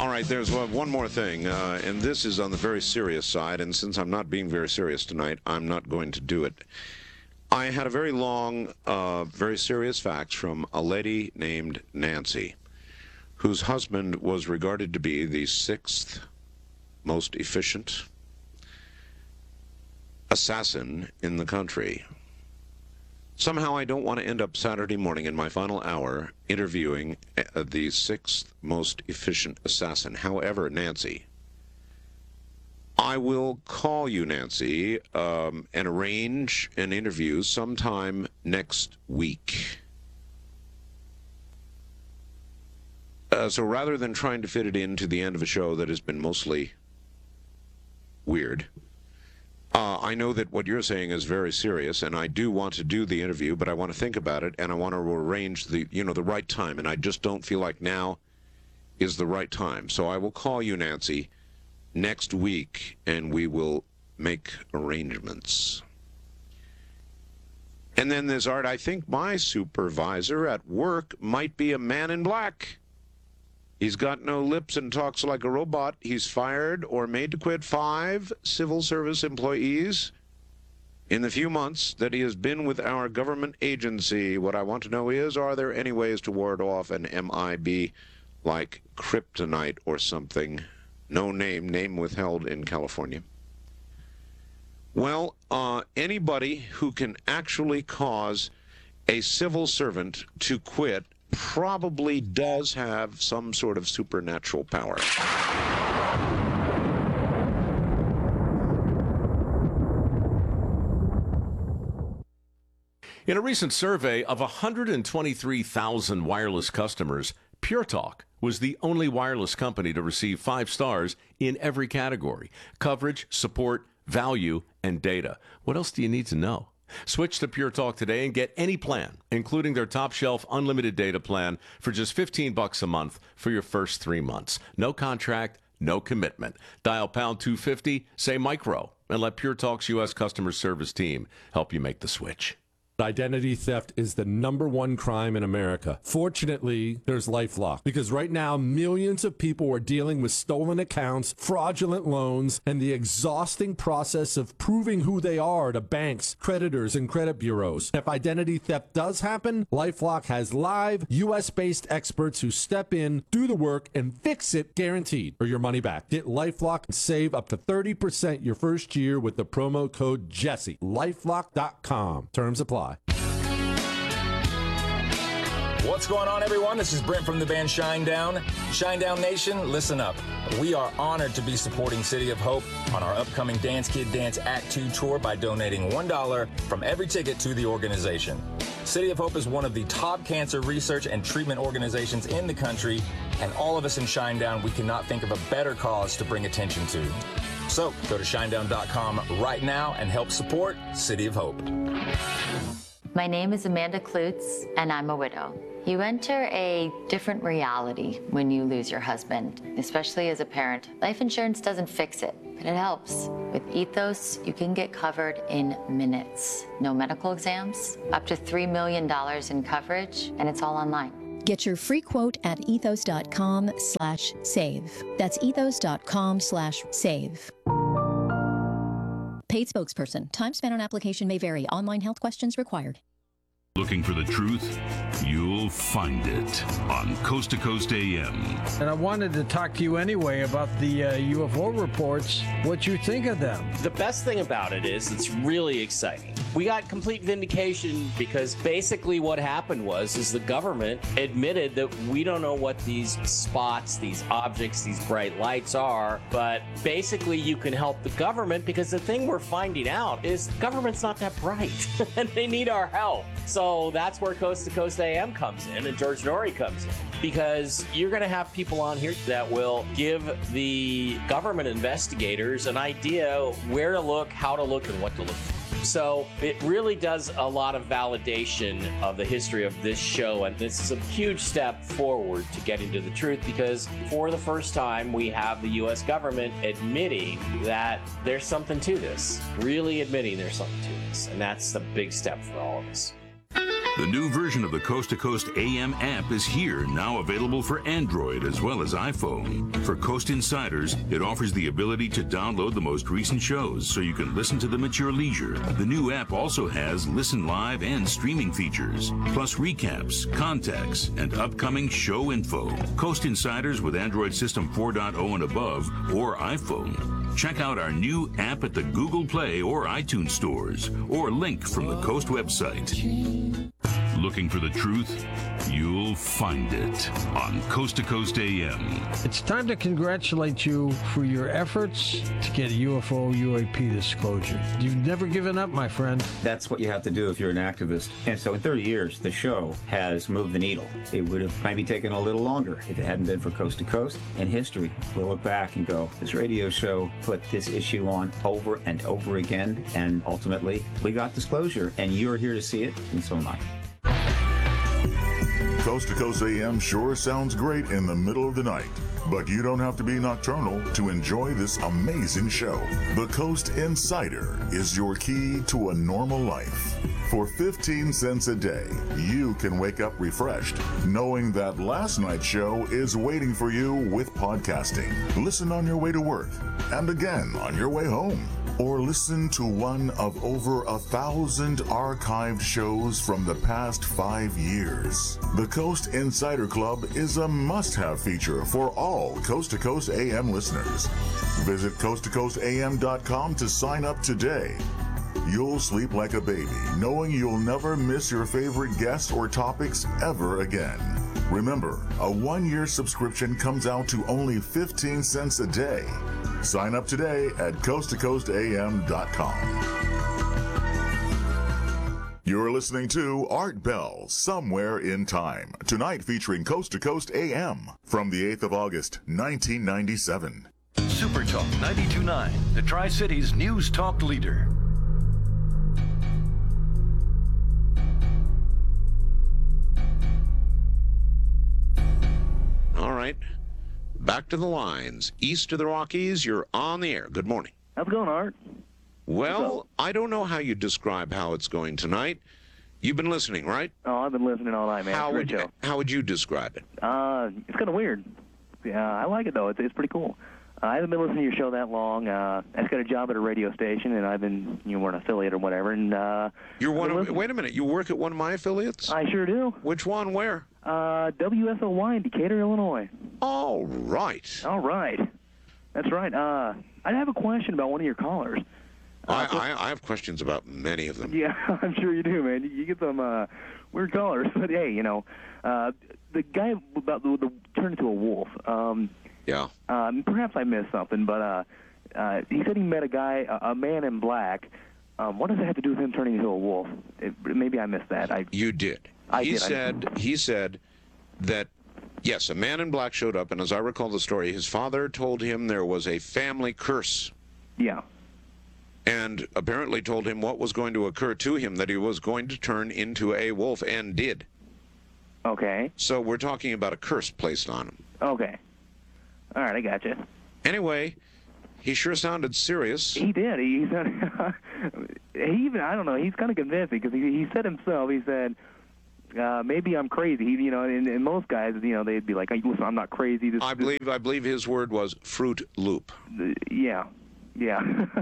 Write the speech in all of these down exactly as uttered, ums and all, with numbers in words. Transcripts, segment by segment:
All right, there's one more thing, uh, and this is on the very serious side, and since I'm not being very serious tonight, I'm not going to do it. I had a very long, uh, very serious fax from a lady named Nancy, whose husband was regarded to be the sixth most efficient assassin in the country. Somehow I don't want to end up Saturday morning in my final hour interviewing uh, the sixth most efficient assassin. However, Nancy, I will call you, Nancy, um, and arrange an interview sometime next week. Uh, so rather than trying to fit it into the end of a show that has been mostly weird, Uh, I know that what you're saying is very serious, and I do want to do the interview, but I want to think about it, and I want to arrange the, you know, the right time, and I just don't feel like now is the right time. So I will call you, Nancy, next week, and we will make arrangements. And then there's Art. I think my supervisor at work might be a man in black. He's got no lips and talks like a robot. He's fired or made to quit five civil service employees in the few months that he has been with our government agency. What I want to know is, are there any ways to ward off an M I B like kryptonite or something? No name, name withheld in California. Well, uh, anybody who can actually cause a civil servant to quit probably does have some sort of supernatural power. In a recent survey of one hundred twenty-three thousand wireless customers, Pure Talk was the only wireless company to receive five stars in every category: coverage, support, value, and data. What else do you need to know? Switch to Pure Talk today and get any plan, including their top shelf unlimited data plan, for just fifteen bucks a month for your first three months. No contract, no commitment. Dial pound two fifty, say micro, and let Pure Talk's U S customer service team help you make the switch. Identity theft is the number one crime in America. Fortunately, there's LifeLock, because right now millions of people are dealing with stolen accounts, fraudulent loans, and the exhausting process of proving who they are to banks, creditors, and credit bureaus. If identity theft does happen, LifeLock has live U S-based experts who step in, do the work, and fix it guaranteed, or your money back. Get LifeLock and save up to thirty percent your first year with the promo code Jesse. LifeLock dot com. Terms apply. What's going on, everyone? This is Brent from the band Shinedown. Shinedown Nation, listen up. We are honored to be supporting City of Hope on our upcoming Dance Kid Dance Act two tour by donating one dollar from every ticket to the organization. City of Hope is one of the top cancer research and treatment organizations in the country, and all of us in Shinedown, we cannot think of a better cause to bring attention to. So go to shinedown dot com right now and help support City of Hope. My name is Amanda Klutz, and I'm a widow. You enter a different reality when you lose your husband, especially as a parent. Life insurance doesn't fix it, but it helps. With Ethos, you can get covered in minutes. No medical exams, up to three million dollars in coverage, and it's all online. Get your free quote at ethos dot com slash save. That's ethos dot com slash save. Paid spokesperson. Time spent on application may vary. Online health questions required. Looking for the truth? You'll find it on Coast to Coast A M. And I wanted to talk to you anyway about the uh, U F O reports, what you think of them. The best thing about it is it's really exciting. We got complete vindication because basically what happened was is the government admitted that we don't know what these spots, these objects, these bright lights are, but basically you can help the government because the thing we're finding out is the government's not that bright and they need our help. So that's where Coast to Coast A M comes in and George Norrie comes in, because you're going to have people on here that will give the government investigators an idea where to look, how to look, and what to look for. So it really does a lot of validation of the history of this show, and this is a huge step forward to getting to the truth, because for the first time we have the U S government admitting that there's something to this, really admitting there's something to this, and that's the big step for all of us. The new version of the Coast to Coast A M app is here, now available for Android as well as iPhone. For Coast Insiders, it offers the ability to download the most recent shows so you can listen to them at your leisure. The new app also has listen live and streaming features, plus recaps, contacts, and upcoming show info. Coast Insiders with Android System four point oh and above or iPhone. Check out our new app at the Google Play or iTunes stores, or link from the Coast website. Looking for the truth? You'll find it on Coast to Coast A M. It's time to congratulate you for your efforts to get a U F O U A P disclosure. You've never given up, my friend. That's what you have to do if you're an activist. And so in thirty years, the show has moved the needle. It would have maybe taken a little longer if it hadn't been for Coast to Coast. In history, we'll look back and go, this radio show put this issue on over and over again, and ultimately, we got disclosure, and you're here to see it, and so am I. Coast to Coast A M sure sounds great in the middle of the night, but you don't have to be nocturnal to enjoy this amazing show. The Coast Insider is your key to a normal life. For fifteen cents a day, you can wake up refreshed, knowing that last night's show is waiting for you with podcasting. Listen on your way to work, and again on your way home. Or listen to one of over a thousand archived shows from the past five years. The Coast Insider Club is a must-have feature for all Coast to Coast A M listeners. Visit coast to coast a m dot com to sign up today. You'll sleep like a baby, knowing you'll never miss your favorite guests or topics ever again. Remember, a one-year subscription comes out to only fifteen cents a day. Sign up today at coast to coast a m dot com. You're listening to Art Bell, Somewhere in Time, tonight featuring Coast to Coast A M from the eighth of August, nineteen ninety-seven. Super Talk ninety-two point nine, the Tri-Cities News Talk leader. All right. Back to the lines. East of the Rockies, you're on the air. Good morning. How's it going, Art? Well, I don't know how you describe how it's going tonight. You've been listening, right? Oh, I've been listening all night, man. How would, you, how would you describe it? Uh, it's kind of weird. Yeah, I like it, though. It's, it's pretty cool. Uh, I haven't been listening to your show that long. Uh, I just got a job at a radio station, and I've been, you know, we're an affiliate or whatever. And uh, You're one of, wait a minute. You work at one of my affiliates? I sure do. Which one? Where? Uh, W S O Y in Decatur, Illinois. All right. All right. That's right. Uh, I have a question about one of your callers. Uh, I, I, I have questions about many of them. Yeah, I'm sure you do, man. You, you get some uh, weird callers. But, hey, you know, uh, the guy about the, the turned into a wolf. Um, yeah. Um, perhaps I missed something, but uh, uh, he said he met a guy, a, a man in black. Um, what does it have to do with him turning into a wolf? It, maybe I missed that. I, you did. I he did. said I he said that, yes, a man in black showed up, and as I recall the story, his father told him there was a family curse. Yeah. And apparently told him what was going to occur to him, that he was going to turn into a wolf, and did. Okay. So we're talking about a curse placed on him. Okay. All right, I got you. Anyway, he sure sounded serious. He did. He, he said, he even, I don't know, he's kind of convincing, because he, he said himself, he said, uh, maybe I'm crazy. He, you know, and, and most guys, you know, they'd be like, listen, I'm not crazy. This, I believe, I believe his word was Fruit Loop. Uh, yeah. Yeah.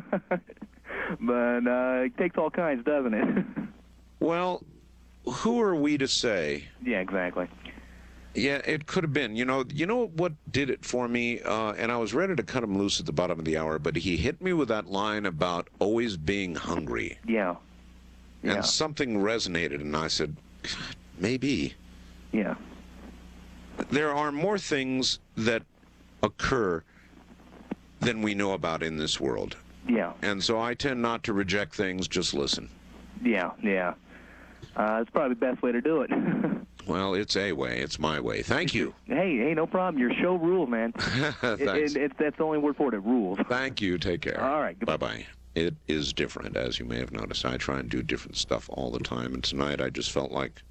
But uh, it takes all kinds, doesn't it? Well, who are we to say? Yeah, exactly. Yeah, it could have been. You know, you know what did it for me? Uh, and I was ready to cut him loose at the bottom of the hour, but he hit me with that line about always being hungry. Yeah. And yeah. something resonated, and I said, maybe. Yeah. There are more things that occur than we know about in this world. Yeah. And so I tend not to reject things, just listen. Yeah, yeah. Uh, that's probably the best way to do it. Well, it's a way. It's my way. Thank you. Hey, hey, no problem. Your show rules, man. Thanks. It, it, it, that's the only word for it. It rules. Thank you. Take care. All right. Bye-bye. It is different, as you may have noticed. I try and do different stuff all the time, and tonight I just felt like,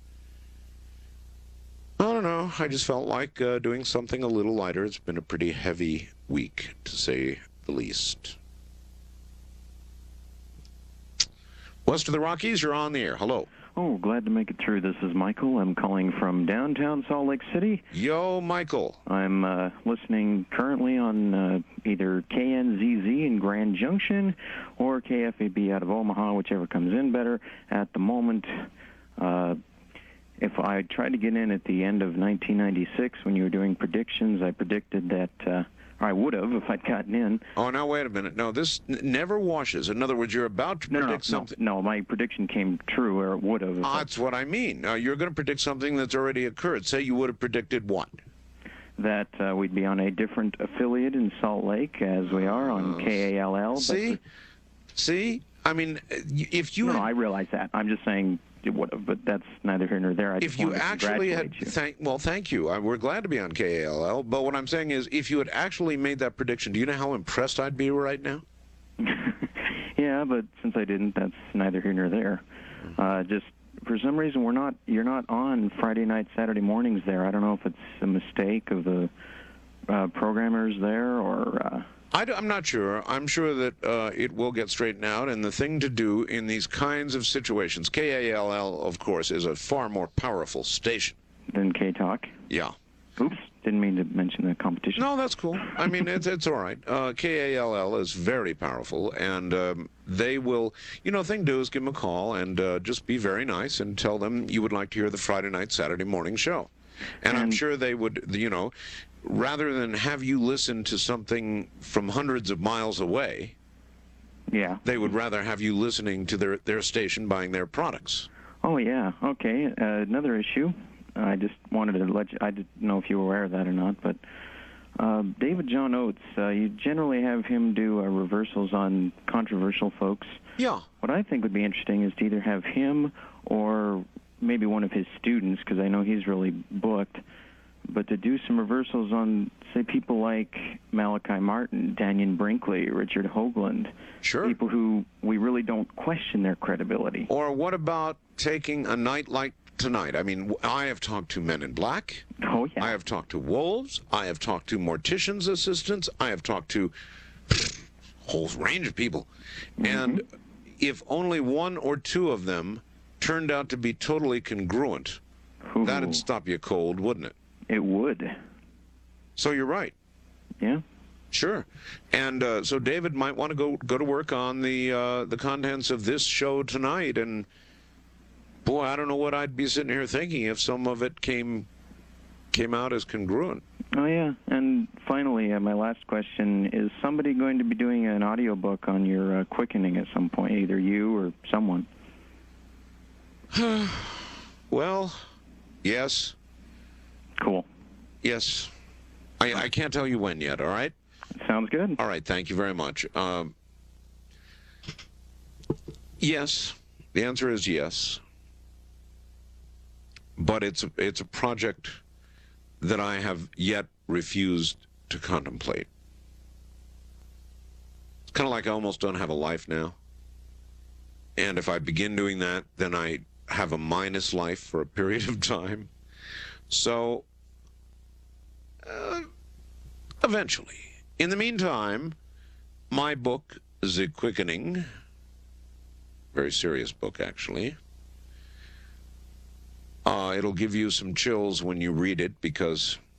I don't know, I just felt like uh, doing something a little lighter. It's been a pretty heavy week, to say the least. West of the Rockies, you're on the air. Hello. Oh, glad to make it through. This is Michael. I'm calling from downtown Salt Lake City. Yo, Michael. I'm uh, listening currently on uh, either K N Z Z in Grand Junction or K F A B out of Omaha, whichever comes in better. At the moment, uh, if I tried to get in at the end of nineteen ninety-six when you were doing predictions, I predicted that... Uh, I would have if I'd gotten in. Oh, now wait a minute. No, this n- never washes. In other words, you're about to No, predict no, no, something. no, my prediction came true, or it would have. if I- That's what I mean. Now, you're going to predict something that's already occurred. Say you would have predicted what? that uh, we'd be on a different affiliate in Salt Lake, as we are on K A L L. but See? the- See? I mean, if you no, had, no, I realize that. I'm just saying it would have, but that's neither here nor there. I if just you wanted to actually had, congratulate you. thank, well, thank you. I, we're glad to be on K A L L. But what I'm saying is, if you had actually made that prediction, do you know how impressed I'd be right now? Yeah, but since I didn't, that's neither here nor there. Uh, just for some reason, we're not. You're not on Friday night, Saturday mornings there. I don't know if it's a mistake of the uh, programmers there, or. Uh, I am not sure. I'm sure that uh, it will get straightened out. And the thing to do in these kinds of situations, K A L L, of course, is a far more powerful station. Than K-Talk. Yeah. Oops, didn't mean to mention the competition. No, that's cool. I mean, it's it's all right. Uh, K A L L is very powerful, and um, they will, you know, thing to do is give them a call and uh, just be very nice and tell them you would like to hear the Friday night, Saturday morning show. And, and I'm sure they would, you know, rather than have you listen to something from hundreds of miles away, yeah, they would rather have you listening to their, their station, buying their products. Oh, yeah. Okay. Uh, another issue. I just wanted to let you, I didn't know if you were aware of that or not, but uh, David John Oates, uh, you generally have him do uh, reversals on controversial folks. Yeah. What I think would be interesting is to either have him or maybe one of his students, because I know he's really booked, but to do some reversals on, say, people like Malachi Martin, Daniel Brinkley, Richard Hoagland. Sure. People who we really don't question their credibility. Or what about taking a night like tonight? I mean, I have talked to Men in Black. Oh, yeah. I have talked to wolves. I have talked to morticians' assistants. I have talked to a whole range of people. Mm-hmm. And if only one or two of them turned out to be totally congruent, Ooh. that'd stop you cold, wouldn't it? It would. So you're right. Yeah. Sure. And uh, so David might want to go go to work on the uh, the contents of this show tonight. And boy, I don't know what I'd be sitting here thinking if some of it came came out as congruent. Oh, yeah. And finally, uh, my last question, is somebody going to be doing an audiobook on your uh, quickening at some point, either you or someone? Well, yes. Cool. Yes. I, I can't tell you when yet, all right? Sounds good. All right, thank you very much. Um, yes, the answer is yes. But it's a, it's a project that I have yet refused to contemplate. It's kind of like I almost don't have a life now. And if I begin doing that, then I have a minus life for a period of time. So, uh, eventually. In the meantime, my book, The Quickening, very serious book, actually. Uh, it'll give you some chills when you read it because